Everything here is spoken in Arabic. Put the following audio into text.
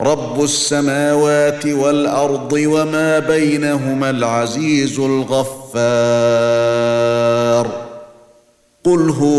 رب السماوات والارض وما بينهما العزيز الغفار. قل هو